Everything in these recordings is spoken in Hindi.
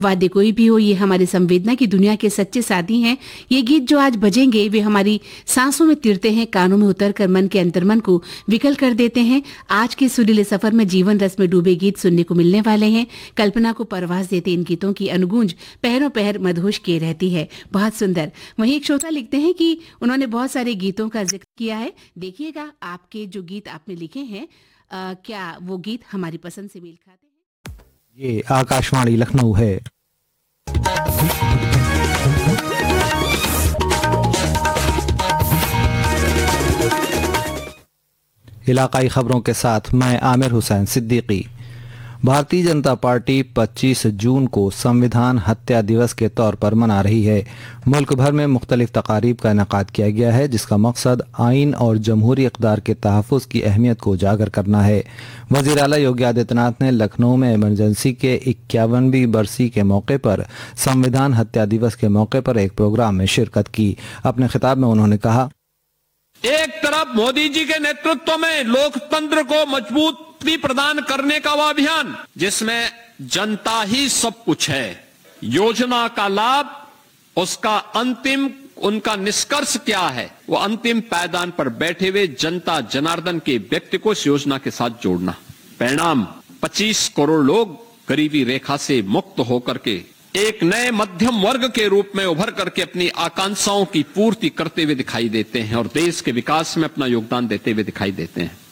वाद्य कोई भी हो, ये हमारी संवेदना की दुनिया के सच्चे साथी हैं। ये गीत जो आज बजेंगे वे हमारी सांसों में तिरते हैं, कानों में उतरकर मन के अंतर्मन को विकल कर देते हैं। आज के सुरीले सफर में जीवन रस में डूबे गीत सुनने को मिलने वाले हैं। कल्पना को परवास देते इन गीतों की अनुगूंज पैरों पैर मदहोश किए रहती है। बहुत सुंदर। वहीं एक श्रोता लिखते हैं कि उन्होंने बहुत सारे गीतों का जिक्र किया है। देखिएगा आपके जो गीत आपने लिखे हैं क्या वो गीत हमारी पसंद से मेल खाते हैं। ये आकाशवाणी लखनऊ है। इलाकाई खबरों के साथ मैं आमिर हुसैन सिद्दीकी। भारतीय जनता पार्टी 25 जून को संविधान हत्या दिवस के तौर पर मना रही है। मुल्क भर में मुख्तलिफ तकारीब का इनेकाद किया गया है, जिसका मकसद आइन और जमहूरी इक़्तिदार के तहफ़्फ़ुज़ की अहमियत को उजागर करना है। वज़ीर आला योगी आदित्यनाथ ने लखनऊ में इमरजेंसी के 51वीं बरसी के मौके पर संविधान हत्या दिवस के मौके पर एक प्रोग्राम में शिरकत की। अपने खिताब में उन्होंने कहा, एक तरफ मोदी जी के नेतृत्व में लोकतंत्र को मजबूती प्रदान करने का वह अभियान जिसमें जनता ही सब कुछ है, योजना का लाभ, उसका अंतिम उनका निष्कर्ष क्या है, वो अंतिम पायदान पर बैठे हुए जनता जनार्दन के व्यक्ति को इस योजना के साथ जोड़ना। परिणाम 25 करोड़ लोग गरीबी रेखा से मुक्त होकर के एक नए मध्यम वर्ग के रूप में उभर करके अपनी आकांक्षाओं की पूर्ति करते हुए दिखाई देते हैं और देश के विकास में अपना योगदान देते हुए दिखाई देते हैं।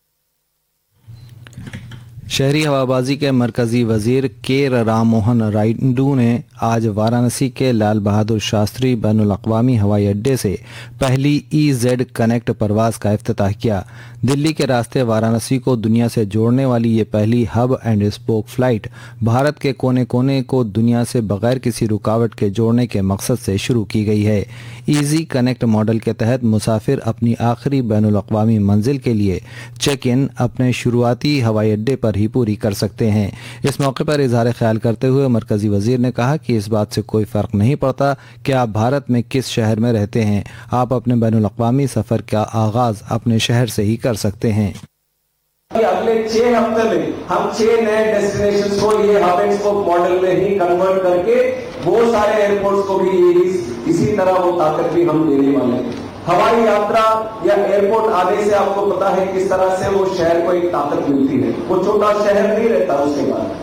शहरी हवाबाजी के मरकजी वजीर के राम मोहन नायडू ने आज वाराणसी के लाल बहादुर शास्त्री बैनुल अक़वामी हवाई अड्डे से पहली EZ कनेक्ट परवाज का इफ्तिताह किया। दिल्ली के रास्ते वाराणसी को दुनिया से जोड़ने वाली ये पहली hub and spoke flight Bharat के कोने कोने को दुनिया से बगैर किसी रुकावट के जोड़ने के मकसद से शुरू की गई है। EZ कनेक्ट मॉडल के तहत मुसाफिर अपनी आखिरी बैनुल अक़वामी मंजिल के लिए चेक इन अपने शुरुआती हवाई अड्डे पर ही पूरी कर सकते हैं। इस मौके पर इजहार ख्याल करते हुए मरकजी वजीर ने कहा कि इस बात से कोई फर्क नहीं पड़ता कि आप भारत में किस शहर में रहते हैं, आप अपने बैनुल अक़वामी सफर का आगाज अपने शहर से ही कर सकते हैं। अगले 6 हफ्ते में हम 6 नए डेस्टिनेशंस को ये हब एंड स्पोक मॉडल में ही कन्वर्ट करके वो सारे एयरपोर्ट्स को भी इसी तरह वो ताकत भी हम देने वाले हैं। हवाई यात्रा या एयरपोर्ट आने से आपको पता है किस तरह से वो शहर को एक ताकत मिलती है, वो छोटा शहर नहीं रहता उसके बाद।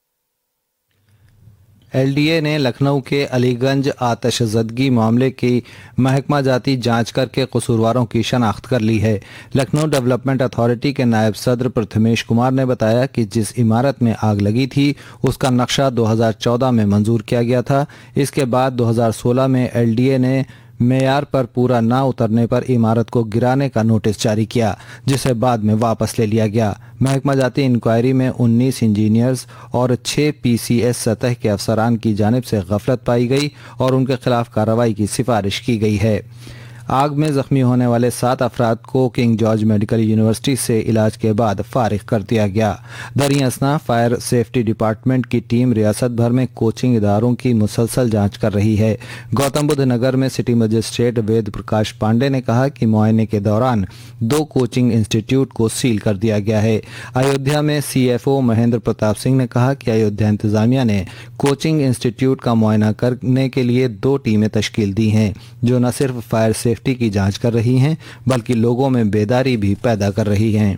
LDA ने लखनऊ के अलीगंज आतशज़दगी मामले की महकमा जाती जांच करके कसूरवारों की शनाख्त कर ली है। लखनऊ डेवलपमेंट अथॉरिटी के नायब सदर प्रथमेश कुमार ने बताया कि जिस इमारत में आग लगी थी उसका नक्शा 2014 में मंजूर किया गया था। इसके बाद 2016 में LDA ने मेयार पर पूरा ना उतरने पर इमारत को गिराने का नोटिस जारी किया, जिसे बाद में वापस ले लिया गया। महकमा जाती इंक्वायरी में 19 इंजीनियर्स और 6 PCS सतह के अफसरान की जानिब से गफलत पाई गई और उनके खिलाफ कार्रवाई की सिफारिश की गई है। आग में जख्मी होने वाले 7 अफराद को किंग जॉर्ज मेडिकल यूनिवर्सिटी से इलाज के बाद फारिग कर दिया गया। दरिया असना फायर सेफ्टी डिपार्टमेंट की टीम रियासत भर में कोचिंग इदारों की मुसलसल जांच कर रही है। गौतम बुद्ध नगर में सिटी मजिस्ट्रेट वेद प्रकाश पांडे ने कहा कि मुआयने के दौरान 2 कोचिंग इंस्टीट्यूट को सील कर दिया गया है। अयोध्या में CFO महेंद्र प्रताप सिंह ने कहा कि अयोध्या इंतजामिया ने कोचिंग इंस्टीट्यूट का मुआयना करने के लिए 2 टीमें तश्कील दी हैं, जो न सिर्फ फायर सेफ्टी की जांच कर रही हैं बल्कि लोगों में बेदारी भी पैदा कर रही हैं।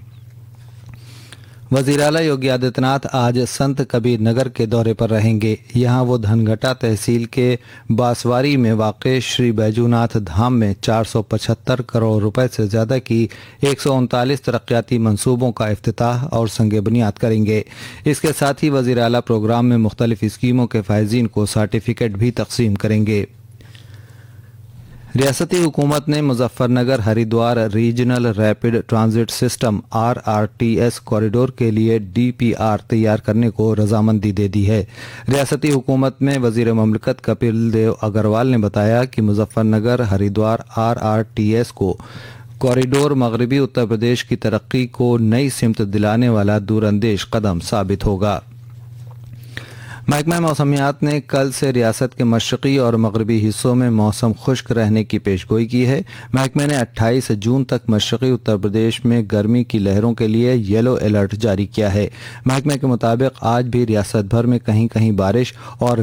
वज़ीर आला योगी आदित्यनाथ आज संत कबीर नगर के दौरे पर रहेंगे। यहां वो धनघटा तहसील के बासवारी में वाक़े श्री बैजूनाथ धाम में 475 करोड़ रुपए से ज़्यादा की 139 तरक्याती मंसूबों का इफ्तिताह और संग बुनियाद करेंगे। इसके साथ ही वज़ीर आला प्रोग्राम में मुख्तलिफ स्कीमों के फ़ायज़ीन को सर्टिफिकेट भी तकसीम करेंगे। रियासती हुकूमत ने Muzaffarnagar Haridwar regional rapid transit system RRTS corridor के लिए DPR तैयार करने को रजामंदी दे दी है। रियासती हुकूमत में वजीर ममलकत कपिल देव अग्रवाल ने बताया कि मुजफ्फरनगर हरिद्वार RRTS को कॉरिडोर मगरबी उत्तर प्रदेश की तरक्की को नई सिमत दिलाने वाला दूरंदेश कदम साबित होगा। महकमा मौसमियात ने कल से रियासत के मशरक़ी और मगरबी हिस्सों में मौसम खुश्क रहने की पेशगोई की है। महकमे ने 28 जून तक मशरक़ी उत्तर प्रदेश में गर्मी की लहरों के लिए येलो अलर्ट जारी किया है। महकमे के मुताबिक आज भी रियासत भर में कहीं कहीं बारिश और